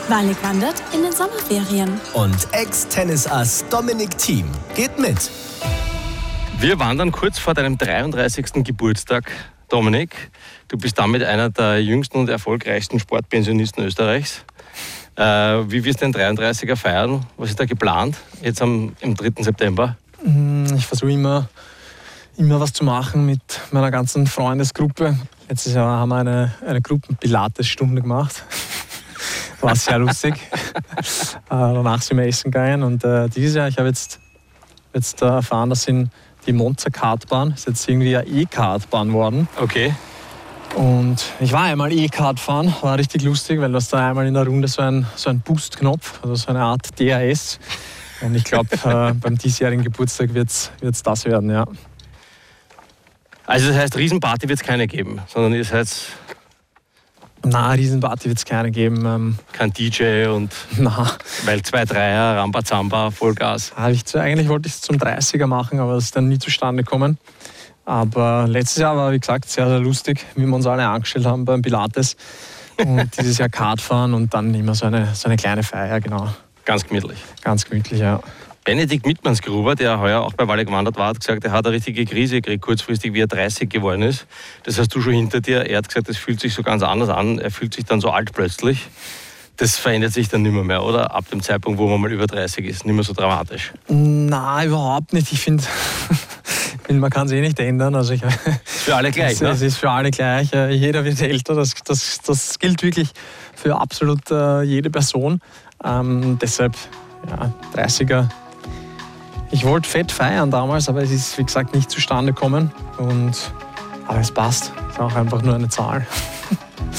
Wallig wandert in den Sommerferien. Und Ex-Tennisass Dominic Thiem geht mit. Wir wandern kurz vor deinem 33. Geburtstag, Dominik. Du bist damit einer der jüngsten und erfolgreichsten Sportpensionisten Österreichs. Wie wirst du den 33er feiern? Was ist da geplant, jetzt am 3. September? Ich versuche immer was zu machen mit meiner ganzen Freundesgruppe. Letztes Jahr haben wir eine Gruppen-Pilates-Stunde gemacht. War sehr lustig. Danach sind wir essen gegangen. Und dieses Jahr, ich habe jetzt erfahren, dass die Monza-Kartbahn ist jetzt irgendwie eine E-Kartbahn worden. Okay. Und ich war einmal E-Kart fahren, war richtig lustig, weil das da einmal in der Runde so ein Boost-Knopf, also so eine Art DRS. Und ich glaube, beim diesjährigen Geburtstag wird's das werden, ja. Also das heißt, Riesenparty wird es keine geben, sondern ihr seid... Na, Riesenparty wird es keine geben. Kein DJ und... Na. Weil 2 Dreier, Rambazamba, Vollgas. Eigentlich wollte ich es zum 30er machen, aber das ist dann nie zustande gekommen. Aber letztes Jahr war, wie gesagt, sehr, sehr lustig, wie wir uns alle angestellt haben beim Pilates. Und dieses Jahr Kart fahren und dann immer so eine kleine Feier, genau. Ganz gemütlich. Ganz gemütlich, ja. Benedikt Mittmannsgruber, der heuer auch bei Wallig gewandert war, hat gesagt, er hat eine richtige Krise gekriegt, kurzfristig, wie er 30 geworden ist. Das hast du schon hinter dir. Er hat gesagt, das fühlt sich so ganz anders an. Er fühlt sich dann so alt plötzlich. Das verändert sich dann nicht mehr, oder? Ab dem Zeitpunkt, wo man mal über 30 ist. Nicht mehr so dramatisch. Nein, überhaupt nicht. Ich finde, man kann es eh nicht ändern. Also ist für alle gleich, ne? Es ist für alle gleich. Jeder wird älter. Das gilt wirklich für absolut jede Person. Deshalb, ja, 30er. Ich wollte fett feiern damals, aber es ist, wie gesagt, nicht zustande gekommen. Aber es passt. Es ist auch einfach nur eine Zahl.